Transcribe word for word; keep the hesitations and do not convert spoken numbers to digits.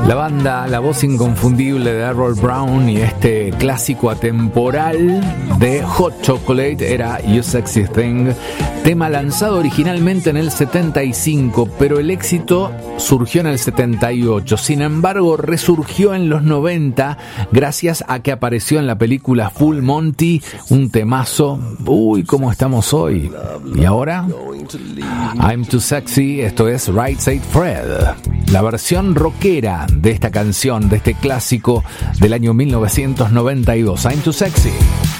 La banda, la voz inconfundible de Errol Brown y este clásico atemporal de Hot Chocolate era You Sexy Thing, tema lanzado originalmente en el setenta y cinco, pero el éxito surgió en el setenta y ocho. Sin embargo, resurgió en los noventa gracias a que apareció en la película Full Monty, un temazo. Uy, ¿cómo estamos hoy? ¿Y ahora? I'm Too Sexy, esto es Right Said Fred. La versión rockera de esta canción, de este clásico del año mil novecientos noventa y dos, I'm Too Sexy.